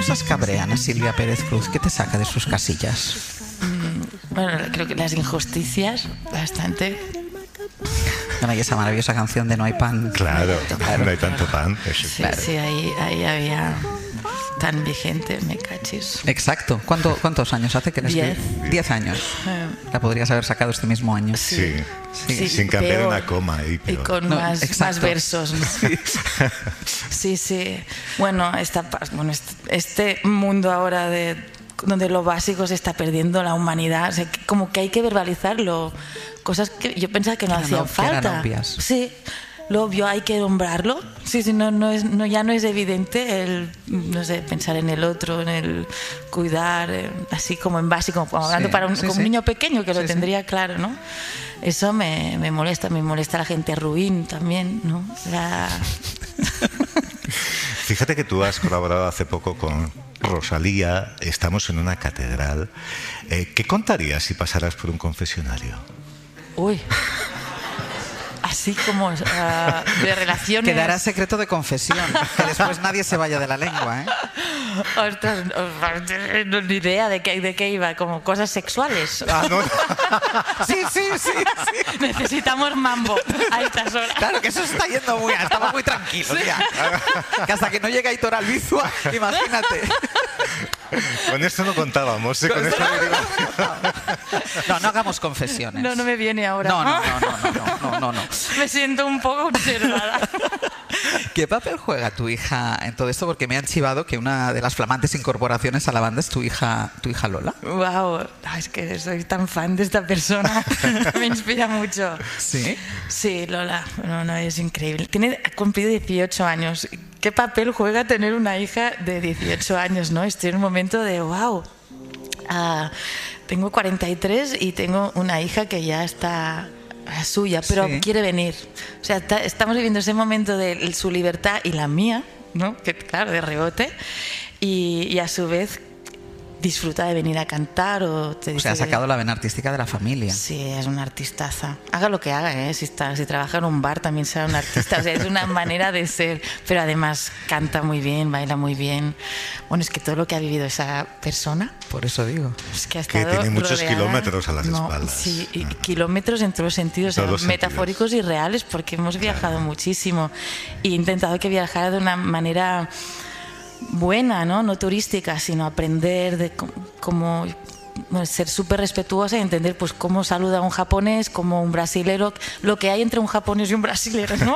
cosas cabrean a Silvia Pérez Cruz? ¿Qué te saca de sus casillas? Bueno, creo que las injusticias, bastante. Bueno, y esa maravillosa canción de No hay pan. Claro, no hay tanto pan. Sí, sí, ahí había tan vigente, me cachis. Exacto. ¿Cuántos años hace que la escribí? 10 años. La podrías haber sacado este mismo año. Sí. Sí, sin cambiar peor. una coma. Y con más versos, ¿no? Sí. Bueno, este mundo ahora donde lo básico se está perdiendo, la humanidad, o sea, como que hay que verbalizarlo, cosas que yo pensaba que no hacían falta. Que eran obvias. Sí, lo obvio hay que nombrarlo. Sí, ya no es evidente el, no sé, pensar en el otro, en el cuidar, así como en básico, como hablando para un niño pequeño que lo tendría claro, ¿no? Eso me molesta la gente ruin también, ¿no? Fíjate que tú has colaborado hace poco con Rosalía, estamos en una catedral. ¿Qué contarías si pasaras por un confesionario? Uy, así como de relaciones... Quedará secreto de confesión, que después nadie se vaya de la lengua, ¿eh? Ostras, no, ni idea de qué iba, como cosas sexuales. No. Sí. Necesitamos mambo a estas horas. Claro, que eso está yendo muy... Estamos muy tranquilos ya. Que hasta que no llega Aitor Albizua, imagínate. Con esto no contábamos. No hagamos confesiones. No me viene ahora. No. Me siento un poco observada. ¿Qué papel juega tu hija en todo esto? Porque me han chivado que una de las flamantes incorporaciones a la banda es tu hija Lola. Wow, es que soy tan fan de esta persona. Me inspira mucho. ¿Sí? Sí, Lola. No, es increíble. Ha cumplido 18 años. ¿Qué papel juega tener una hija de 18 años, no? Estoy en un momento de wow. Tengo 43 y tengo una hija que ya está suya, pero quiere venir. O sea, estamos viviendo ese momento de su libertad y la mía, ¿no? Que claro, de rebote, y a su vez disfruta de venir a cantar o ha sacado la vena artística de la familia. Sí, es una artistaza. Haga lo que haga, si trabaja en un bar también será un artista. O sea, es una manera de ser, pero además canta muy bien, baila muy bien. Bueno, es que todo lo que ha vivido esa persona. Por eso digo. Es que tiene muchos kilómetros a las espaldas. Sí, y kilómetros en todos los sentidos, metafóricos y reales, porque hemos viajado muchísimo y he intentado que viajara de una manera buena, no turística, sino aprender de cómo ser súper respetuosa y entender pues cómo saluda a un japonés, como un brasilero, lo que hay entre un japonés y un brasilero, ¿no?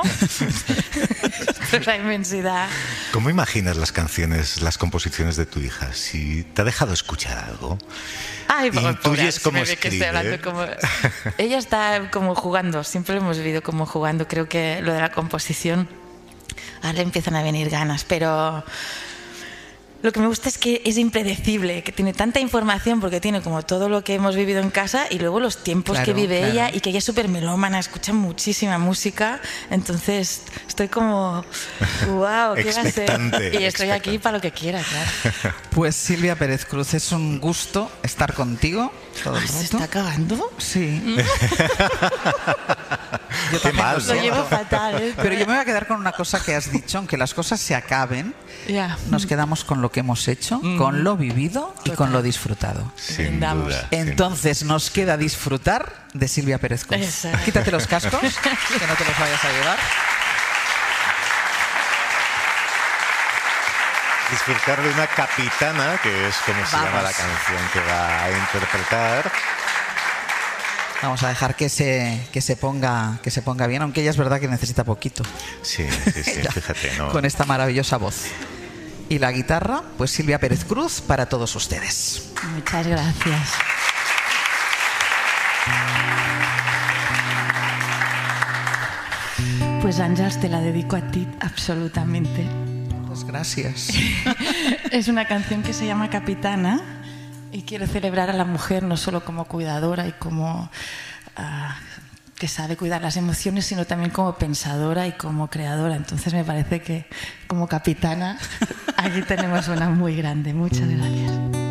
La inmensidad. ¿Cómo imaginas las canciones, las composiciones de tu hija? Si te ha dejado escuchar algo, intuyes cómo escribe. Ella está como jugando, siempre lo hemos vivido como jugando. Creo que lo de la composición, ahora le empiezan a venir ganas, pero lo que me gusta es que es impredecible, que tiene tanta información porque tiene como todo lo que hemos vivido en casa y luego los tiempos que vive ella, y que ella es súper melómana, escucha muchísima música, entonces estoy como wow, ¿qué va a ser? Y estoy aquí para lo que quiera, claro. Pues Silvia Pérez Cruz, es un gusto estar contigo todo el rato. ¿Se está acabando? Sí. Yo Qué mal, lo llevo fatal, Pero yo me voy a quedar con una cosa que has dicho, aunque las cosas se acaben, nos quedamos con lo que hemos hecho, con lo vivido y con lo disfrutado. Sin duda. Entonces nos queda disfrutar de Silvia Pérez Cruz. Exacto. Quítate los cascos, que no te los vayas a llevar. Disfrutar de una capitana, que es como se llama la canción que va a interpretar. Vamos a dejar que se ponga bien, aunque ella es verdad que necesita poquito. Sí, fíjate, ¿no? Con esta maravillosa voz. Y la guitarra, pues Silvia Pérez Cruz para todos ustedes. Muchas gracias. Pues Àngels, te la dedico a ti absolutamente. Muchas gracias. Es una canción que se llama Capitana y quiero celebrar a la mujer no solo como cuidadora y como que sabe cuidar las emociones, sino también como pensadora y como creadora. Entonces me parece que como capitana aquí tenemos una muy grande. Muchas gracias.